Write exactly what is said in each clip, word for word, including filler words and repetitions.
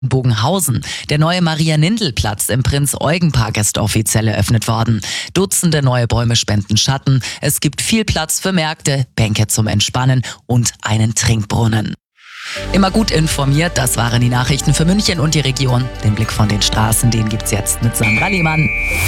Bogenhausen. Der neue Maria-Nindl-Platz im Prinz-Eugen-Park ist offiziell eröffnet worden. Dutzende neue Bäume spenden Schatten. Es gibt viel Platz für Märkte, Bänke zum Entspannen und einen Trinkbrunnen. Immer gut informiert, das waren die Nachrichten für München und die Region. Den Blick von den Straßen, den gibt's jetzt mit Sandra Lehmann.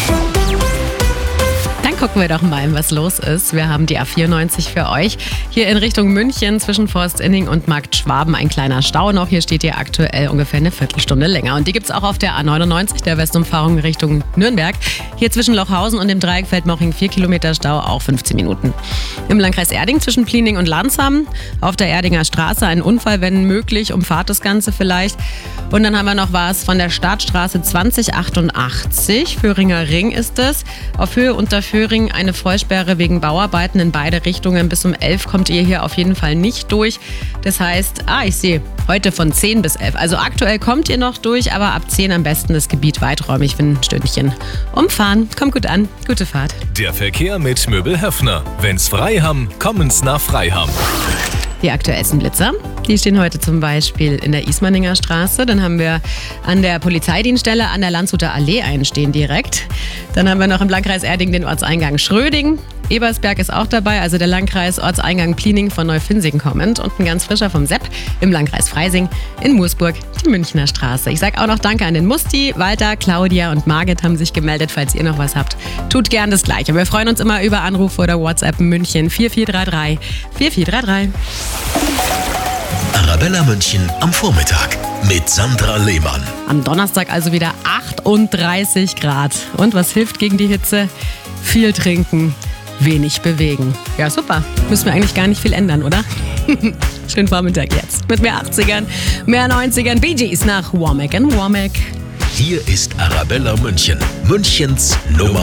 Dann gucken wir doch mal, was los ist. Wir haben die A vierundneunzig für euch. Hier in Richtung München zwischen Forstinning und Markt Schwaben ein kleiner Stau noch. Hier steht ihr aktuell ungefähr eine Viertelstunde länger. Und die gibt's auch auf der A neunundneunzig, der Westumfahrung Richtung Nürnberg. Hier zwischen Lochhausen und dem Dreieck Feldmoching vier Kilometer Stau, auch fünfzehn Minuten. Im Landkreis Erding zwischen Pliening und Landsham auf der Erdinger Straße ein Unfall, wenn möglich, umfahrt das Ganze vielleicht. Und dann haben wir noch was von der Startstraße zwanzig achtundachtzig, Föhringer Ring ist es. Auf Höhe unter Föhring eine Vollsperre wegen Bauarbeiten in beide Richtungen. Bis um elf kommt ihr hier auf jeden Fall nicht durch. Das heißt, ah, ich sehe, heute von zehn bis elf. Also aktuell kommt ihr noch durch, aber ab zehn am besten das Gebiet weiträumig für ein Stündchen umfahren. Kommt gut an, gute Fahrt. Der Verkehr mit Möbel Höffner. Wenn's frei haben, kommen's nach Freiham. Die aktuellsten Blitzer, die stehen heute zum Beispiel in der Ismaninger Straße. Dann haben wir an der Polizeidienststelle an der Landshuter Allee einen stehen direkt. Dann haben wir noch im Landkreis Erding den Ortseingang Schröding. Ebersberg ist auch dabei, also der Landkreis Ortseingang Pliening von Neufinsing kommend. Und ein ganz frischer vom Sepp im Landkreis Freising in Moosburg, die Münchner Straße. Ich sage auch noch Danke an den Musti, Walter, Claudia und Margit haben sich gemeldet. Falls ihr noch was habt, tut gern das Gleiche. Wir freuen uns immer über Anrufe oder WhatsApp München vier vier drei drei vier vier drei drei. Arabella München am Vormittag mit Sandra Lehmann. Am Donnerstag also wieder achtunddreißig Grad. Und was hilft gegen die Hitze? Viel trinken, wenig bewegen. Ja, super. Müssen wir eigentlich gar nicht viel ändern, oder? Schönen Vormittag jetzt. Mit mehr achtzigern, mehr neunzigern. Bee Gees nach Womack and Womack. Hier ist Arabella München, Münchens Nummer